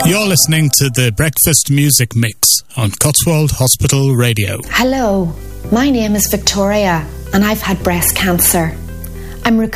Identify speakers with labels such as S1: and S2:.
S1: You're listening to the Breakfast Music Mix on Cotswold Hospital Radio.
S2: Hello, my name is Victoria and I've had breast cancer. I'm recovering